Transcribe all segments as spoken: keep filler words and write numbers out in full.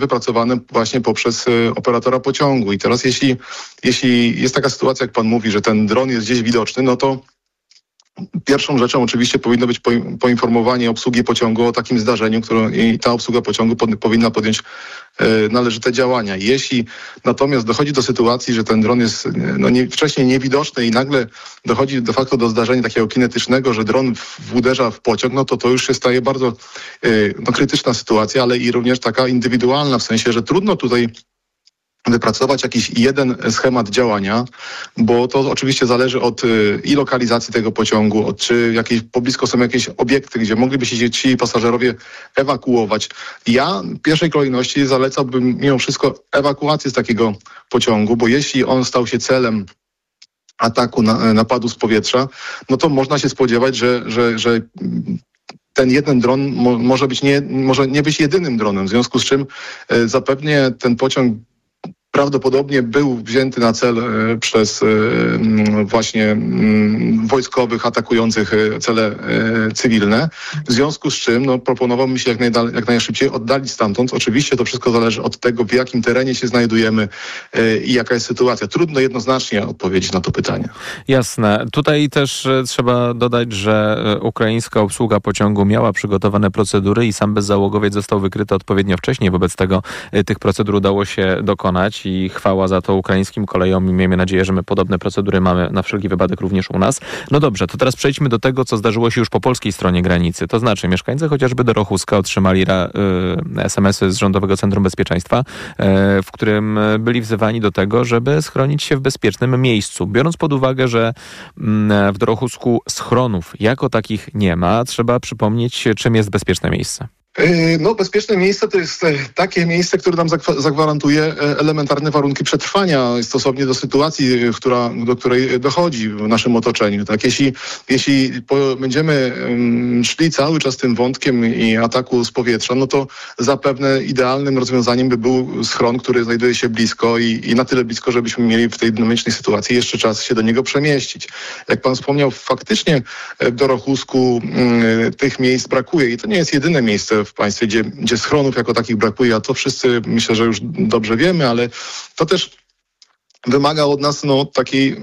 wypracowane właśnie poprzez operatora pociągu. I teraz jeśli, jeśli jest taka sytuacja, jak pan mówi, że ten dron jest gdzieś widoczny, no to pierwszą rzeczą oczywiście powinno być poinformowanie obsługi pociągu o takim zdarzeniu, które, i ta obsługa pociągu pod, powinna podjąć e, należyte działania. Jeśli natomiast dochodzi do sytuacji, że ten dron jest no, nie, wcześniej niewidoczny i nagle dochodzi de facto do zdarzenia takiego kinetycznego, że dron w, uderza w pociąg, no to to już się staje bardzo e, no, krytyczna sytuacja, ale i również taka indywidualna, w sensie, że trudno tutaj wypracować jakiś jeden schemat działania, bo to oczywiście zależy od y, i lokalizacji tego pociągu, od czy jakieś poblisko są jakieś obiekty, gdzie mogliby się ci pasażerowie ewakuować. Ja w pierwszej kolejności zalecałbym mimo wszystko ewakuację z takiego pociągu, bo jeśli on stał się celem ataku, na, napadu z powietrza, no to można się spodziewać, że, że, że ten jeden dron mo, może być nie, może nie być jedynym dronem, w związku z czym y, zapewnie ten pociąg prawdopodobnie był wzięty na cel e, przez e, właśnie m, wojskowych atakujących e, cele e, cywilne. W związku z czym no, proponowałbym się jak, najdalej, jak najszybciej oddalić stamtąd. Oczywiście to wszystko zależy od tego, w jakim terenie się znajdujemy e, i jaka jest sytuacja. Trudno jednoznacznie odpowiedzieć na to pytanie. Jasne. Tutaj też e, trzeba dodać, że e, ukraińska obsługa pociągu miała przygotowane procedury i sam bezzałogowiec został wykryty odpowiednio wcześniej. Wobec tego e, tych procedur udało się dokonać. I chwała za to ukraińskim kolejom i miejmy nadzieję, że my podobne procedury mamy na wszelki wypadek również u nas. No dobrze, to teraz przejdźmy do tego, co zdarzyło się już po polskiej stronie granicy. To znaczy mieszkańcy chociażby Dorochuska otrzymali ra, y, es em esy z Rządowego Centrum Bezpieczeństwa, y, w którym byli wzywani do tego, żeby schronić się w bezpiecznym miejscu. Biorąc pod uwagę, że y, w Dorochusku schronów jako takich nie ma, trzeba przypomnieć, czym jest bezpieczne miejsce. No, bezpieczne miejsce to jest takie miejsce, które nam zagwarantuje elementarne warunki przetrwania stosownie do sytuacji, która, do której dochodzi w naszym otoczeniu. Tak? Jeśli, jeśli po, będziemy szli cały czas tym wątkiem i ataku z powietrza, no to zapewne idealnym rozwiązaniem by był schron, który znajduje się blisko i, i na tyle blisko, żebyśmy mieli w tej dynamicznej sytuacji jeszcze czas się do niego przemieścić. Jak pan wspomniał, faktycznie w Dorochusku y, tych miejsc brakuje i to nie jest jedyne miejsce w państwie, gdzie, gdzie schronów jako takich brakuje, a to wszyscy myślę, że już dobrze wiemy, ale to też wymaga od nas no, takiej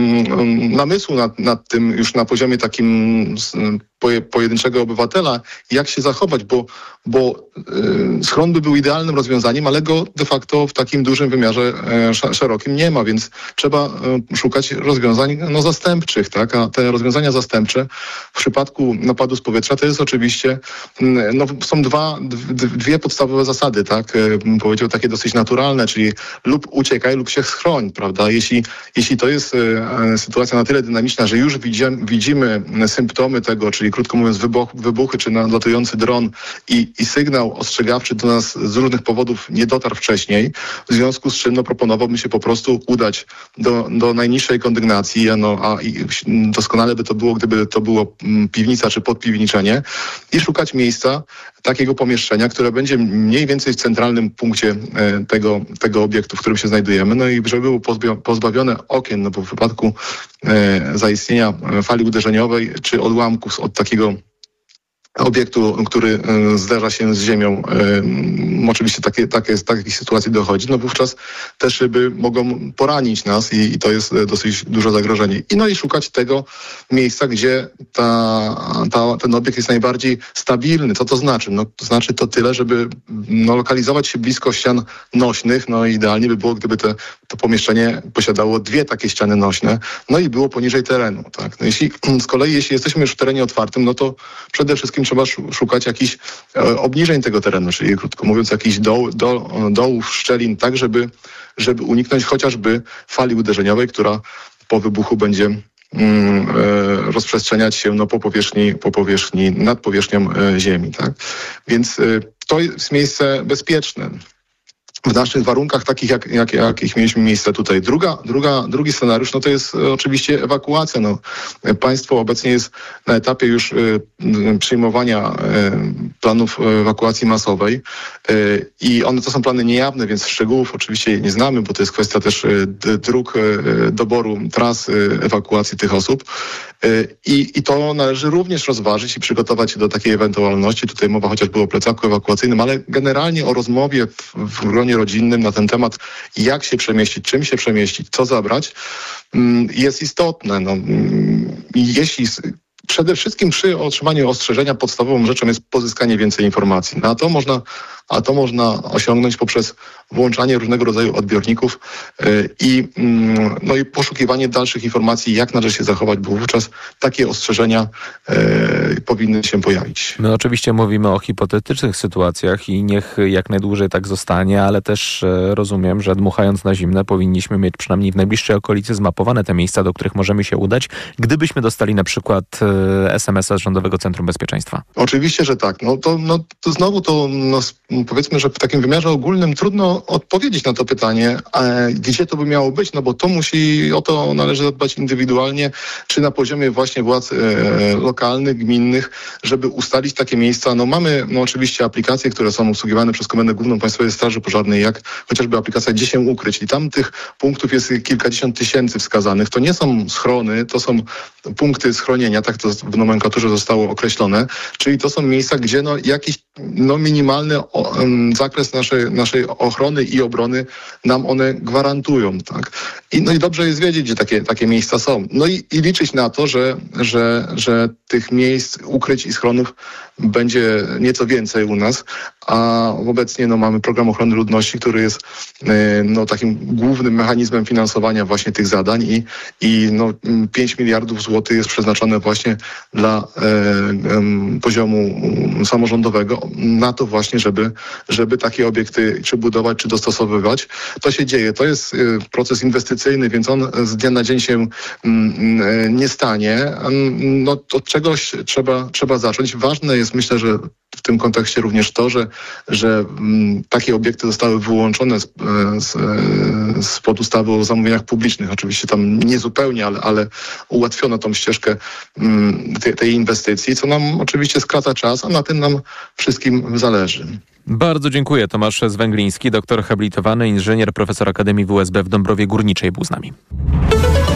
mm, namysłu nad, nad tym już na poziomie takim pojedynczego obywatela, jak się zachować, bo, bo y, schron by był idealnym rozwiązaniem, ale go de facto w takim dużym wymiarze y, szerokim nie ma, więc trzeba y, szukać rozwiązań no, zastępczych, tak? A te rozwiązania zastępcze w przypadku napadu z powietrza to jest oczywiście, y, no, są dwa, d- dwie podstawowe zasady, tak? Y, bym powiedział takie dosyć naturalne, czyli lub uciekaj, lub się schroń, prawda? Jeśli, jeśli to jest y, sytuacja na tyle dynamiczna, że już widzimy, widzimy symptomy tego, czyli krótko mówiąc wybuch, wybuchy czy nadlatujący dron i, i sygnał ostrzegawczy do nas z różnych powodów nie dotarł wcześniej, w związku z czym no, proponowałbym się po prostu udać do, do najniższej kondygnacji, no, a i doskonale by to było, gdyby to było piwnica czy podpiwniczenie i szukać miejsca, takiego pomieszczenia, które będzie mniej więcej w centralnym punkcie e, tego, tego obiektu, w którym się znajdujemy, no i żeby było pozbawione okien, no bo w wypadku e, zaistnienia fali uderzeniowej czy odłamków od takiego obiektu, który y, zderza się z ziemią, y, oczywiście takie, takie, takich sytuacji dochodzi, no wówczas te szyby mogą poranić nas i, i to jest dosyć duże zagrożenie. I no i szukać tego miejsca, gdzie ta, ta, ten obiekt jest najbardziej stabilny. Co to znaczy? No to znaczy to tyle, żeby no, lokalizować się blisko ścian nośnych, no i idealnie by było, gdyby te, to pomieszczenie posiadało dwie takie ściany nośne, no i było poniżej terenu. Tak? No jeśli, z kolei jeśli jesteśmy już w terenie otwartym, no to przede wszystkim trzeba szukać jakichś e, obniżeń tego terenu, czyli krótko mówiąc jakichś doł, do, dołów, szczelin, tak żeby, żeby uniknąć chociażby fali uderzeniowej, która po wybuchu będzie mm, e, rozprzestrzeniać się no, po powierzchni, po powierzchni, nad powierzchnią e, ziemi. Tak? Więc e, to jest miejsce bezpieczne. w naszych warunkach takich, jak, jak, jakich mieliśmy miejsce tutaj. Druga, druga, drugi scenariusz, no to jest oczywiście ewakuacja. No, państwo obecnie jest na etapie już y, y, przyjmowania y, planów ewakuacji masowej y, i one to są plany niejawne, więc szczegółów oczywiście nie znamy, bo to jest kwestia też y, dróg, y, doboru tras y, ewakuacji tych osób. Y, i, I to należy również rozważyć i przygotować się do takiej ewentualności. Tutaj mowa chociażby o plecaku ewakuacyjnym, ale generalnie o rozmowie w, w gronie rodzinnym na ten temat, jak się przemieścić, czym się przemieścić, co zabrać, jest istotne. No, jeśli przede wszystkim przy otrzymaniu ostrzeżenia podstawową rzeczą jest pozyskanie więcej informacji. No, a to można, a to można osiągnąć poprzez włączanie różnego rodzaju odbiorników yy, i, yy, no i poszukiwanie dalszych informacji, jak należy się zachować, bo wówczas takie ostrzeżenia yy, powinny się pojawić. My oczywiście mówimy o hipotetycznych sytuacjach i niech jak najdłużej tak zostanie, ale też e, rozumiem, że dmuchając na zimne powinniśmy mieć przynajmniej w najbliższej okolicy zmapowane te miejsca, do których możemy się udać, gdybyśmy dostali na przykład e, es em es a z Rządowego Centrum Bezpieczeństwa. Oczywiście, że tak. No to, no, to znowu to no, powiedzmy, że w takim wymiarze ogólnym trudno odpowiedzieć na to pytanie, e, gdzie to by miało być, no bo to musi, o to należy zadbać indywidualnie, czy na poziomie właśnie władz e, lokalnych, gminnych, żeby ustalić takie miejsca. No mamy no, oczywiście aplikacje, które są obsługiwane przez Komendę Główną Państwowej Straży Pożarnej, jak chociażby aplikacja Gdzie się ukryć. I tam tych punktów jest kilkadziesiąt tysięcy wskazanych. To nie są schrony, to są punkty schronienia, tak to w nomenklaturze zostało określone, czyli to są miejsca, gdzie no, jakiś no, minimalny o, um, zakres naszej, naszej ochrony i obrony nam one gwarantują. Tak? I, no i dobrze jest wiedzieć, gdzie takie, takie miejsca są. No i, i liczyć na to, że, że, że tych miejsc, ukryć i schronów będzie nieco więcej u nas, a obecnie no, mamy program ochrony ludności, który jest no, takim głównym mechanizmem finansowania właśnie tych zadań i, i no, pięć miliardów złotych jest przeznaczone właśnie dla e, e, poziomu samorządowego na to właśnie, żeby, żeby takie obiekty czy budować, czy dostosowywać. To się dzieje. To jest proces inwestycyjny, więc on z dnia na dzień się mm, nie stanie. No, od czegoś trzeba, trzeba zacząć. Ważne jest, myślę, że w tym kontekście również to, że, że m, takie obiekty zostały wyłączone z, z, spod ustawy o zamówieniach publicznych. Oczywiście tam nie zupełnie, ale, ale ułatwiono tą ścieżkę m, tej, tej inwestycji, co nam oczywiście skraca czas, a na tym nam wszystkim zależy. Bardzo dziękuję. Tomasz Zwęgliński, doktor habilitowany, inżynier, profesor Akademii W U S B w Dąbrowie Górniczej był z nami.